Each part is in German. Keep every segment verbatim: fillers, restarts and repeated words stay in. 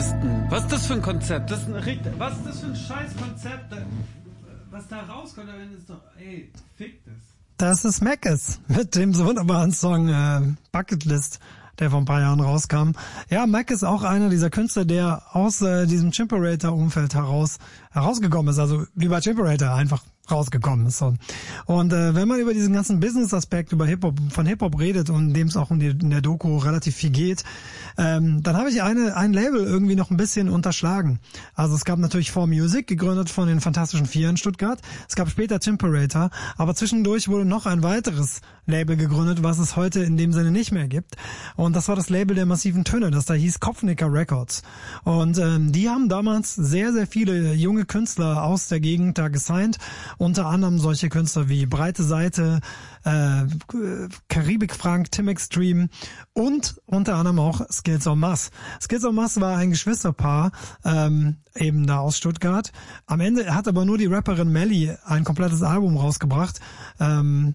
Bassisten. Was ist das für ein Konzept? Das ist ein, was ist das für ein Scheiß-Konzept? Was da rauskommt, ist doch, ey, fick das. Das ist Mackes mit dem so wunderbaren Song äh, Bucketlist, der vor ein paar Jahren rauskam. Ja, Mac ist auch einer dieser Künstler, der aus äh, diesem Chimperator-Umfeld heraus herausgekommen ist. Also über Chimperator einfach rausgekommen ist. So. Und äh, wenn man über diesen ganzen Business-Aspekt über Hip-Hop, von Hip-Hop redet und in dem es auch in, die, in der Doku relativ viel geht, ähm, dann habe ich eine ein Label irgendwie noch ein bisschen unterschlagen. Also es gab natürlich four Music, gegründet von den Fantastischen Vier in Stuttgart. Es gab später Chimperator, aber zwischendurch wurde noch ein weiteres Label gegründet, was es heute in dem Sinne nicht mehr gibt. Und das war das Label der Massiven Töne, das da hieß Kopfnicker Records. Und ähm, die haben damals sehr, sehr viele junge Künstler aus der Gegend da gesigned. Unter anderem solche Künstler wie Breite Seite, äh, Karibik Frank, Tim Extreme und unter anderem auch Skills en Masse. Skills en Masse war ein Geschwisterpaar, ähm, eben da aus Stuttgart. Am Ende hat aber nur die Rapperin Melly ein komplettes Album rausgebracht, ähm,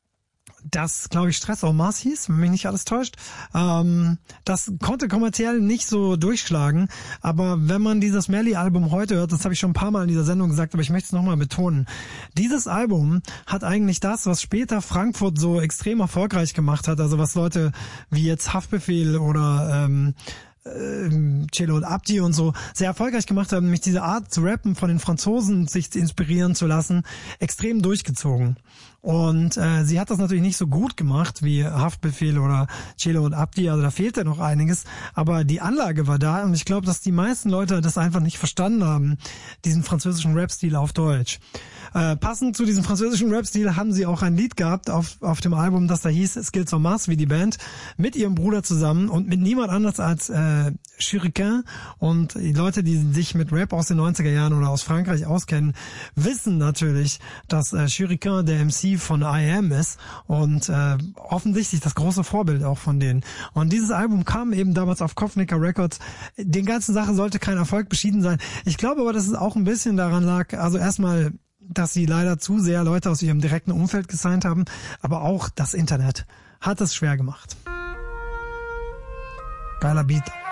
das, glaube ich, Stress en Masse hieß, wenn mich nicht alles täuscht. Ähm, das konnte kommerziell nicht so durchschlagen, aber wenn man dieses Melly-Album heute hört, das habe ich schon ein paar Mal in dieser Sendung gesagt, aber ich möchte es nochmal betonen, dieses Album hat eigentlich das, was später Frankfurt so extrem erfolgreich gemacht hat, also was Leute wie jetzt Haftbefehl oder ähm, Cello und Abdi und so sehr erfolgreich gemacht haben, nämlich diese Art zu rappen von den Franzosen sich inspirieren zu lassen, extrem durchgezogen. Und äh, sie hat das natürlich nicht so gut gemacht wie Haftbefehl oder Cello und Abdi, also da fehlte noch einiges, aber die Anlage war da und ich glaube, dass die meisten Leute das einfach nicht verstanden haben, diesen französischen Rap-Stil auf Deutsch. Äh, passend zu diesem französischen Rap-Stil haben sie auch ein Lied gehabt auf auf dem Album, das da hieß Skills en Masse, wie die Band, mit ihrem Bruder zusammen und mit niemand anders als äh, Shuriken. Und die Leute, die sich mit Rap aus den neunziger Jahren oder aus Frankreich auskennen, wissen natürlich, dass äh, Shuriken der M C von I Am ist und äh, offensichtlich das große Vorbild auch von denen. Und dieses Album kam eben damals auf Kopfnicker Records. Den ganzen Sache sollte kein Erfolg beschieden sein. Ich glaube aber, dass es auch ein bisschen daran lag, also erstmal, dass sie leider zu sehr Leute aus ihrem direkten Umfeld gesigned haben, aber auch das Internet hat es schwer gemacht. Geiler Beat.